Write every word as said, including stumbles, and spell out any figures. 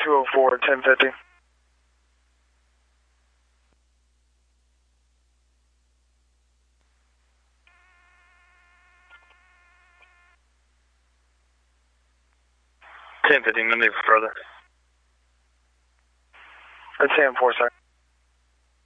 two oh four, ten fifty. ten fifty, no need for further. That's ten four, sir.